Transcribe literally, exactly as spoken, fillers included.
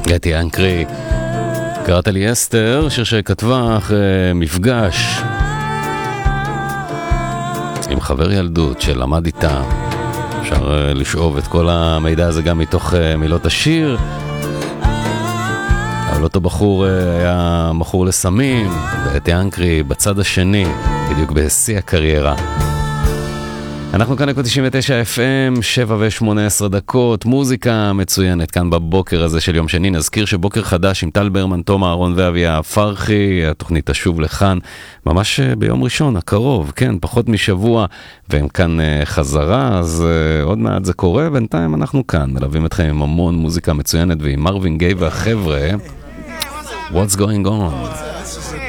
גתי אנקרי, קראת לי אסתר, שיר שכתבה אחרי מפגש עם חבר ילדות שלמד איתה. אפשר לשאוב את כל המידע הזה גם מתוך מילות השיר. אבל אותו בחור היה בחור לסמים, גתי אנקרי בצד השני, בדיוק בשיא הקריירה. אנחנו כאן אקו תשעים ותשע אף אם, שבע ושמונה עשרה דקות, מוזיקה מצוינת כאן בבוקר הזה של יום שני. נזכיר שבוקר חדש עם טל ברמן, תום אהרון ואביה פרחי, התוכנית תשוב לכאן ממש ביום ראשון הקרוב, כן, פחות משבוע, והם כאן חזרה, אז עוד מעט זה קורה, בינתיים אנחנו כאן, מלווים אתכם עם המון מוזיקה מצוינת, ועם מרווין גיי והחבר'ה, What's Going On?